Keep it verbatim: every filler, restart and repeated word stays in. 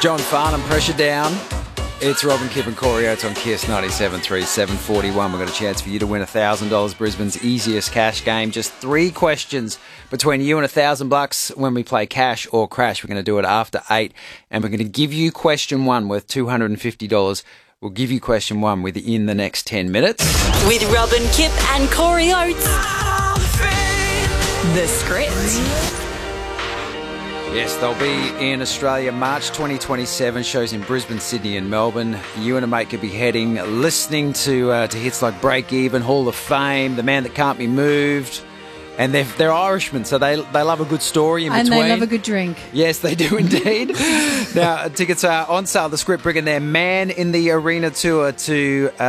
John Farnham, Pressure Down. It's Robin, Kip and Corey Oates on Kiss ninety-seven three, seven forty-one. We've got a chance for you to win one thousand dollars, Brisbane's easiest cash game. Just three questions between you and one thousand bucks when we play Cash or Crash. We're going to do it after eight, and we're going to give you question one worth two hundred fifty dollars. We'll give you question one within the next ten minutes. With Robin, Kip and Corey Oates. The Script. Yes, they'll be in Australia March twenty twenty-seven. Shows in Brisbane, Sydney and Melbourne. You and a mate could be heading, listening to uh, to hits like Break Even, Hall of Fame, The Man That Can't Be Moved. And they're, they're Irishmen, so they they love a good story in and between. And they love a good drink. Yes, they do indeed. Now, tickets are on sale. The Script bringing their Man in the Arena tour to... Uh,